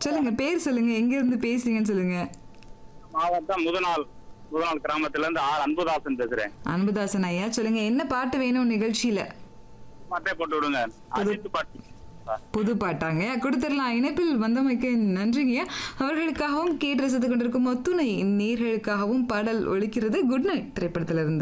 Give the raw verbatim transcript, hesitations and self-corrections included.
சொல்லுங்க, பேர் சொல்லுங்க, எங்க இருந்து பேசுறீங்கன்னு சொல்லுங்க. மாவட்டம் முதநாள் முதநாள் கிராமத்துல இருந்து ஆர் அன்புதாசன் பேசுறேன். அன்புதாசன் ஐயா, சொல்லுங்க என்ன பாட்டு வேணும் நிகழ்ச்சியில? பாட்டே போட்டு விடுங்க. அஜித் பாட்டு. புது பாட்டாங்க கொடுத்துடலாம். இணைப்பில் வந்தமைக்கு நன்றிங்க. அவர்களுக்காகவும் கேட்டு ரசித்துக் கொண்டிருக்கும் ஒத்துணை நேர்களுக்காகவும் பாடல் ஒலிக்கிறது. குட் நைட் திரைப்படத்திலிருந்து.